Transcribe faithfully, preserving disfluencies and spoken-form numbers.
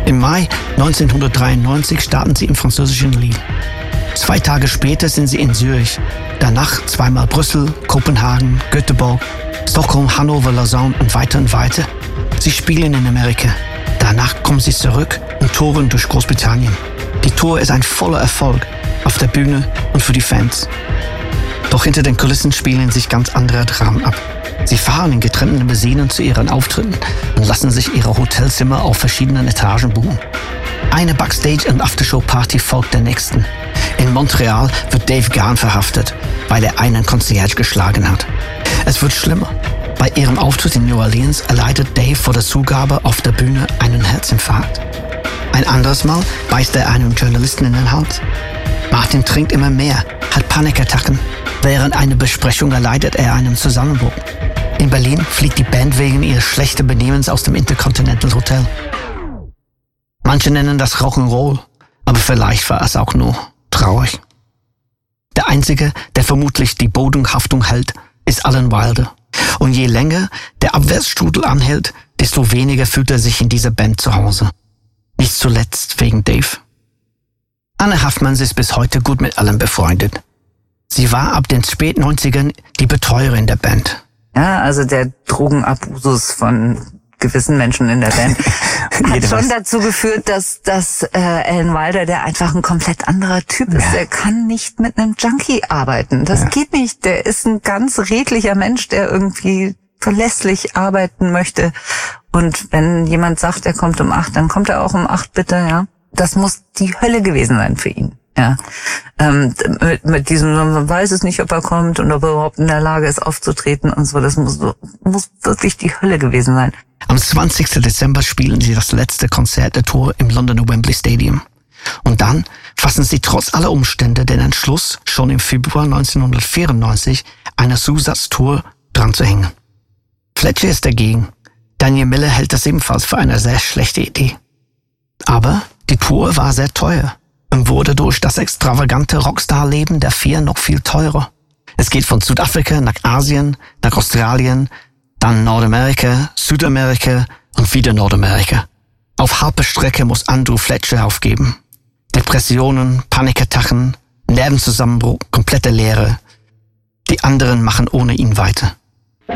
Im Mai neunzehnhundertdreiundneunzig starten sie im französischen Lille. Zwei Tage später sind sie in Zürich, danach zweimal Brüssel, Kopenhagen, Göteborg, Stockholm, Hannover, Lausanne und weiter und weiter. Sie spielen in Amerika. Danach kommen sie zurück und touren durch Großbritannien. Die Tour ist ein voller Erfolg auf der Bühne und für die Fans. Doch hinter den Kulissen spielen sich ganz andere Dramen ab. Sie fahren in getrennten Limousinen zu ihren Auftritten und lassen sich ihre Hotelzimmer auf verschiedenen Etagen buchen. Eine Backstage- und Aftershow-Party folgt der nächsten. In Montreal wird Dave Gahan verhaftet, weil er einen Concierge geschlagen hat. Es wird schlimmer. Bei ihrem Auftritt in New Orleans erleidet Dave vor der Zugabe auf der Bühne einen Herzinfarkt. Ein anderes Mal beißt er einem Journalisten in den Hals. Martin trinkt immer mehr, hat Panikattacken. Während einer Besprechung erleidet er einen Zusammenbruch. In Berlin fliegt die Band wegen ihres schlechten Benehmens aus dem Intercontinental Hotel. Manche nennen das Rock'n'Roll, aber vielleicht war es auch nur traurig. Der Einzige, der vermutlich die Bodenhaftung hält, ist Alan Wilder. Und je länger der Abwärtsstrudel anhält, desto weniger fühlt er sich in dieser Band zu Hause. Nicht zuletzt wegen Dave. Anne Haffmans ist bis heute gut mit Alan befreundet. Sie war ab den Spät-neunzigern die Betreuerin der Band. Ja, also der Drogenabusus von gewissen Menschen in der Band hat schon dazu geführt, dass, dass äh, Alan Wilder, der einfach ein komplett anderer Typ ist, ja. Der kann nicht mit einem Junkie arbeiten. Das ja. geht nicht. Der ist ein ganz redlicher Mensch, der irgendwie verlässlich arbeiten möchte. Und wenn jemand sagt, er kommt um acht, dann kommt er auch um acht, bitte, ja. Das muss die Hölle gewesen sein für ihn. Ja, ähm, mit, mit diesem, man weiß es nicht, ob er kommt und ob er überhaupt in der Lage ist, aufzutreten und so. Das muss, muss wirklich die Hölle gewesen sein. Am zwanzigsten Dezember spielen sie das letzte Konzert der Tour im Londoner Wembley Stadium. Und dann fassen sie trotz aller Umstände den Entschluss, schon im Februar neunzehnhundertvierundneunzig eine Zusatztour dran zu hängen. Fletcher ist dagegen. Daniel Miller hält das ebenfalls für eine sehr schlechte Idee. Aber die Tour war sehr teuer und wurde durch das extravagante Rockstar-Leben der vier noch viel teurer. Es geht von Südafrika nach Asien, nach Australien, dann Nordamerika, Südamerika und wieder Nordamerika. Auf halber Strecke muss Andrew Fletcher aufgeben. Depressionen, Panikattacken, Nervenzusammenbruch, komplette Leere. Die anderen machen ohne ihn weiter.